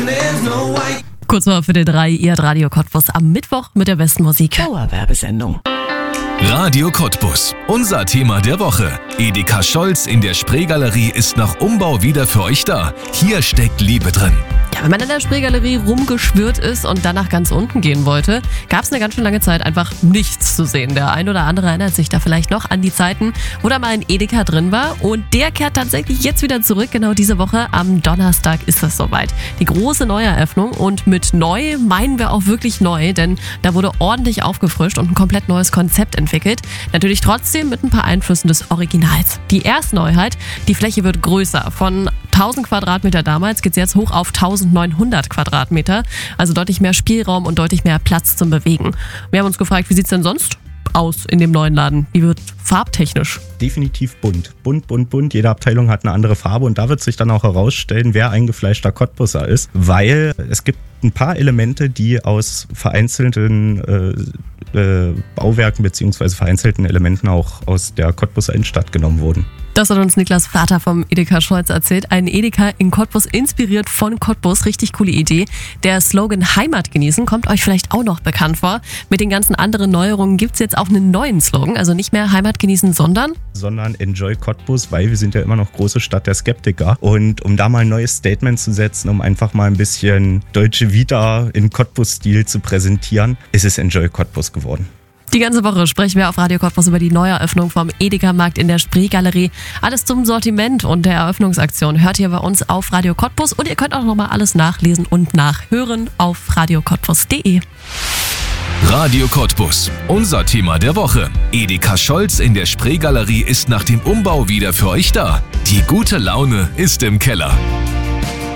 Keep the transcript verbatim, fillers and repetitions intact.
Kurz vor für die drei, ihr Radio Cottbus am Mittwoch mit der besten Musik. Dauerwerbesendung. Radio Cottbus, unser Thema der Woche. Edeka Scholz in der Spreegalerie ist nach Umbau wieder für euch da. Hier steckt Liebe drin. Ja, wenn man in der Spreegalerie rumgeschwirrt ist und dann nach ganz unten gehen wollte, gab es eine ganz schön lange Zeit einfach nichts zu sehen. Der ein oder andere erinnert sich da vielleicht noch an die Zeiten, wo da mal ein Edeka drin war. Und der kehrt tatsächlich jetzt wieder zurück. Genau diese Woche am Donnerstag ist es soweit. Die große Neueröffnung, und mit neu meinen wir auch wirklich neu, denn da wurde ordentlich aufgefrischt und ein komplett neues Konzept entwickelt. Natürlich trotzdem mit ein paar Einflüssen des Originals. Die erste Neuheit: die Fläche wird größer. Von tausend Quadratmeter damals geht es jetzt hoch auf neunzehnhundert Quadratmeter. Also deutlich mehr Spielraum und deutlich mehr Platz zum Bewegen. Wir haben uns gefragt, wie sieht es denn sonst aus in dem neuen Laden? Wie wird farbtechnisch? Definitiv bunt. Bunt, bunt, bunt. Jede Abteilung hat eine andere Farbe, und da wird sich dann auch herausstellen, wer eingefleischter Cottbusser ist, weil es gibt ein paar Elemente, die aus vereinzelten äh, äh, Bauwerken bzw. vereinzelten Elementen auch aus der Cottbuser Innenstadt genommen wurden. Das hat uns Niklas Vater vom Edeka Scholz erzählt. Ein Edeka in Cottbus, inspiriert von Cottbus. Richtig coole Idee. Der Slogan Heimat genießen kommt euch vielleicht auch noch bekannt vor. Mit den ganzen anderen Neuerungen gibt es jetzt auch einen neuen Slogan. Also nicht mehr Heimat genießen, sondern... Sondern Enjoy Cottbus, weil wir sind ja immer noch große Stadt der Skeptiker. Und um da mal ein neues Statement zu setzen, um einfach mal ein bisschen deutsche Vita in Cottbus-Stil zu präsentieren, ist es Enjoy Cottbus geworden. Die ganze Woche sprechen wir auf Radio Cottbus über die Neueröffnung vom Edeka-Markt in der Spreegalerie. Alles zum Sortiment und der Eröffnungsaktion hört ihr bei uns auf Radio Cottbus, und ihr könnt auch nochmal alles nachlesen und nachhören auf radio cottbus punkt de. Radio Cottbus, unser Thema der Woche. Edeka Scholz in der Spreegalerie ist nach dem Umbau wieder für euch da. Die gute Laune ist im Keller.